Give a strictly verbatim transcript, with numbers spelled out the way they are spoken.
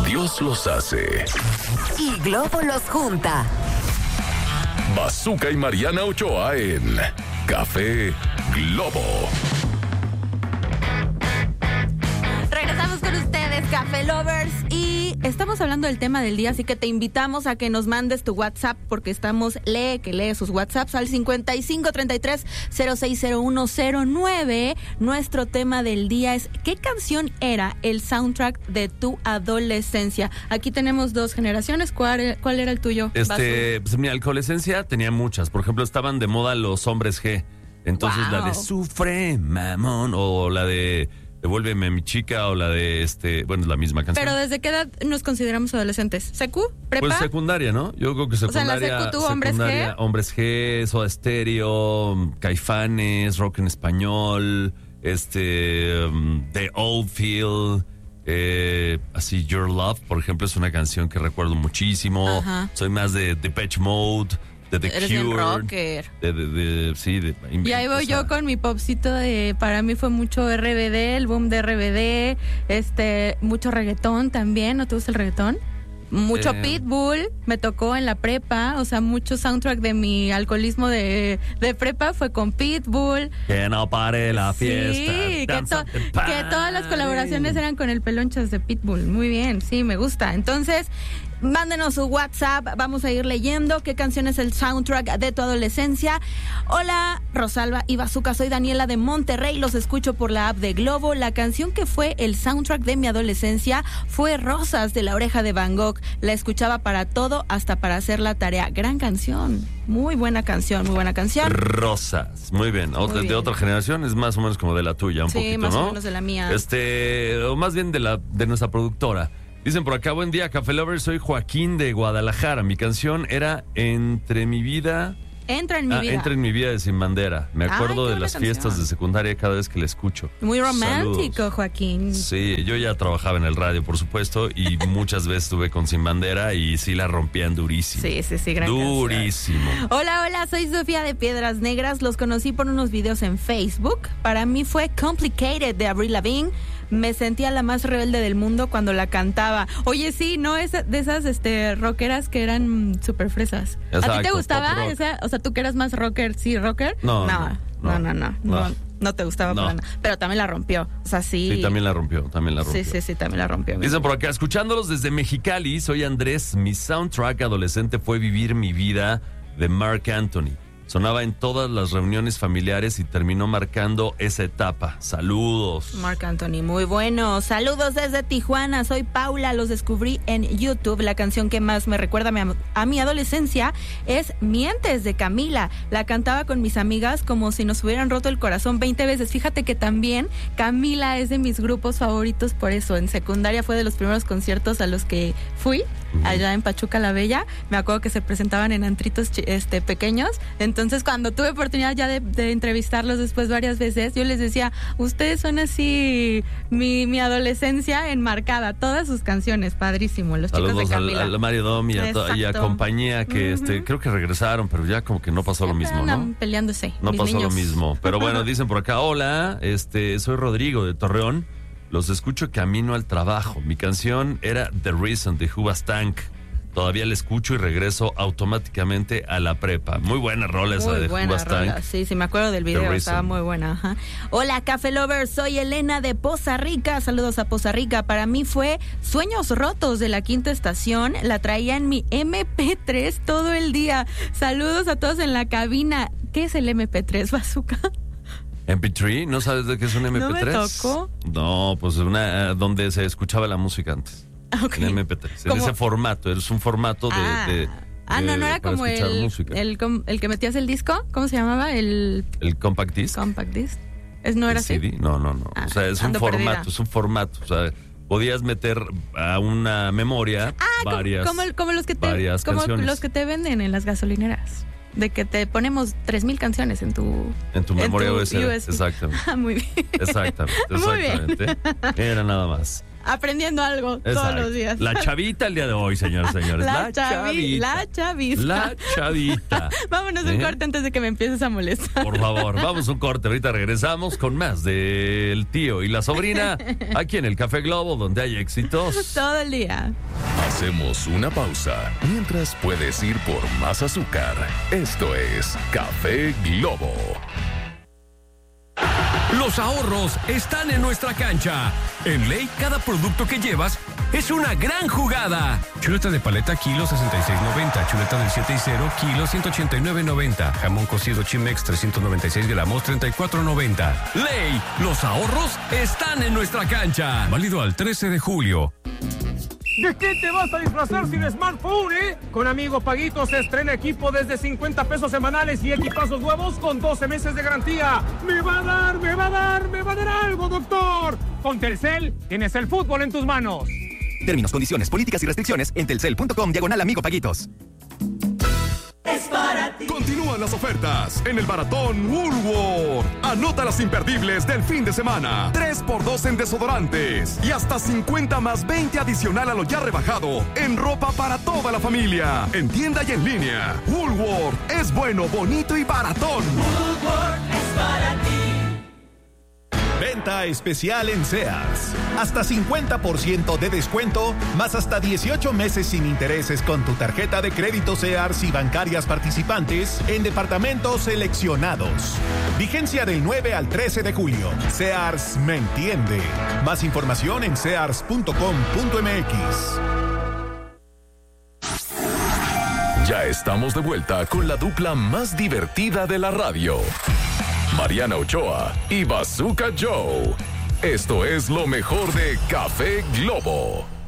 Dios los hace y Globo los junta. Bazooka y Mariana Ochoa en Café Globo. Regresamos con ustedes, Café Lovers, y estamos hablando del tema del día, así que te invitamos a que nos mandes tu WhatsApp, porque estamos, lee, que lee sus WhatsApps al cincuenta y cinco treinta y tres cero seis cero uno cero nueve. Nuestro tema del día es: ¿qué canción era el soundtrack de tu adolescencia? Aquí tenemos dos generaciones. ¿Cuál, cuál era el tuyo? Este, pues, mi adolescencia tenía muchas. Por ejemplo, estaban de moda los hombres G. Entonces, wow. La de Sufre, Mamón, o la de Devuélveme a mi chica, o la de este, bueno, es la misma canción. Pero ¿desde qué edad nos consideramos adolescentes? ¿Secu? ¿Prepa? Pues secundaria, ¿no? Yo creo que secundaria. O sea, en la secu tú, Hombres G. Hombres G, Soda Stereo, Caifanes, rock en español, este, um, The Oldfield, eh, así Your Love, por ejemplo, es una canción que recuerdo muchísimo. Ajá. Soy más de Depeche Mode, de The Eres Cure. Un rocker. De, de, de, sí, de, y ahí voy o sea, yo con mi popcito de, para mí fue mucho R B D, el boom de R B D, este, mucho reggaetón también. ¿No te gusta el reggaetón? Mucho eh. Pitbull, me tocó en la prepa, o sea, mucho soundtrack de mi alcoholismo de, de prepa fue con Pitbull. Que no pare la fiesta. Sí, que, to, que todas las colaboraciones eran con el Pelonchas de Pitbull. Muy bien, sí, me gusta. Entonces, mándenos su WhatsApp, vamos a ir leyendo qué canción es el soundtrack de tu adolescencia. Hola, Rosalba y Bazooka, soy Daniela de Monterrey, los escucho por la app de Globo. La canción que fue el soundtrack de mi adolescencia fue Rosas, de La Oreja de Van Gogh. La escuchaba para todo, hasta para hacer la tarea. Gran canción, muy buena canción, muy buena canción. Rosas, muy bien. Otra, muy bien. De otra generación, es más o menos como de la tuya, un sí, poquito, ¿no? Sí, más o menos de la mía. Este, o más bien de la de nuestra productora. Dicen por acá: buen día, Café Lovers, soy Joaquín de Guadalajara. Mi canción era Entre mi vida... Entra en mi ah, vida. Entra en mi vida de Sin Bandera. Me acuerdo Ay, de las canción. Fiestas de secundaria cada vez que la escucho. Muy romántico, Saludos. Joaquín. Sí, yo ya trabajaba en el radio, por supuesto, y muchas veces estuve con Sin Bandera y sí la rompían durísimo. Sí, sí, sí, gran Durísimo. Canción. Hola, hola, soy Sofía de Piedras Negras. Los conocí por unos videos en Facebook. Para mí fue Complicated de Avril Lavigne. Me sentía la más rebelde del mundo cuando la cantaba. Oye, sí, no es de esas este rockeras que eran súper fresas. Exacto, ¿a ti te gustaba esa? O sea, tú que eras más rocker, sí, rocker. No, no, no, no, no, no, no, no, no te gustaba no. para nada. Pero también la rompió. O sea, sí. Sí, también la rompió, también la rompió. Sí, sí, sí, también la rompió. Dicen por acá: escuchándolos desde Mexicali, soy Andrés. Mi soundtrack adolescente fue Vivir mi vida, de Marc Anthony. Sonaba en todas las reuniones familiares y terminó marcando esa etapa. Saludos. Marc Anthony, muy bueno. Saludos desde Tijuana. Soy Paula, los descubrí en YouTube. La canción que más me recuerda a mi, a mi adolescencia es Mientes, de Camila. La cantaba con mis amigas como si nos hubieran roto el corazón veinte veces. Fíjate que también Camila es de mis grupos favoritos por eso. En secundaria fue de los primeros conciertos a los que fui, allá en Pachuca la Bella. Me acuerdo que se presentaban en antritos este, pequeños. Entonces, cuando tuve oportunidad ya de, de entrevistarlos después varias veces, yo les decía: ustedes son así mi, mi adolescencia enmarcada, todas sus canciones, padrísimo, los Saludos chicos de Camila. Al, a Mario Dom y a, y a compañía que uh-huh. este creo que regresaron, pero ya como que no pasó lo mismo, ¿no? Peleándose. No pasó niños. lo mismo. Pero bueno, dicen por acá: hola, este, soy Rodrigo de Torreón. Los escucho camino al trabajo. Mi canción era The Reason, de Hoobastank. Todavía la escucho y regreso automáticamente a la prepa. Muy buena rola esa de Hoobastank. Sí, sí, me acuerdo del video, estaba muy buena. Ajá. Hola, Café Lovers, soy Elena de Poza Rica. Saludos a Poza Rica. Para mí fue Sueños Rotos, de La Quinta Estación. La traía en mi eme pe tres todo el día. Saludos a todos en la cabina. ¿Qué es el eme pe tres, Bazooka? eme pe tres, ¿no sabes de qué es un eme pe tres? ¿No me tocó? No, pues una donde se escuchaba la música antes. Okay. En eme pe tres, en ese formato, es un formato de... Ah, de, ah de no, no era como el, el, el que metías el disco, ¿cómo se llamaba? El, el compact disc. Compact disc. ¿Es, ¿No era así? C D? No, no, no. Ah, o sea, es un formato, perdida. es un formato. O sea, podías meter a una memoria ah, varias, como, como, como los que te, varias como canciones. los que te venden en las gasolineras. De que te ponemos tres mil canciones en tu... En tu memoria U S B. U S B. Exactamente. Ah, muy bien. Exactamente, exactamente. Muy bien. Era nada más. Aprendiendo algo Exacto. todos los días. La chavita el día de hoy, señores, señores. La, La, chavi, chavita. la chavista. La chavita. Vámonos un ¿Eh? corte antes de que me empieces a molestar. Por favor, vamos un corte. Ahorita regresamos con más del tío y la sobrina aquí en el Café Globo, donde hay éxitos. Todo el día. Hacemos una pausa mientras puedes ir por más azúcar. Esto es Café Globo. Los ahorros están en nuestra cancha. En Ley, cada producto que llevas es una gran jugada. Chuleta de paleta, kilo sesenta y seis noventa. Chuleta del siete y cero, kilo ciento ochenta y nueve noventa. Jamón cocido Chimex, trescientos noventa y seis gramos, treinta y cuatro noventa. Ley, los ahorros están en nuestra cancha. Válido al trece de julio. ¿De qué te vas a disfrazar sin smartphone, eh? Con Amigo Paguito se estrena equipo desde cincuenta pesos semanales y equipazos nuevos con doce meses de garantía. ¡Me va a dar, me va a dar, me va a dar algo, doctor! Con Telcel tienes el fútbol en tus manos. Términos, condiciones, políticas y restricciones en telcel punto com diagonal Amigo Paguitos. Es para ti. Continúan las ofertas en el Baratón Woolworth. Anota las imperdibles del fin de semana. tres por dos en desodorantes y hasta cincuenta más veinte adicional a lo ya rebajado en ropa para toda la familia. En tienda y en línea. Woolworth es bueno, bonito y baratón. Woolworth es para ti. Venta especial en Sears. Hasta cincuenta por ciento de descuento, más hasta dieciocho meses sin intereses con tu tarjeta de crédito Sears y bancarias participantes en departamentos seleccionados. Vigencia del nueve al trece de julio. Sears me entiende. Más información en sears punto com punto m x. Ya estamos de vuelta con la dupla más divertida de la radio. Mariana Ochoa y Bazooka Joe. Esto es lo mejor de Café Globo.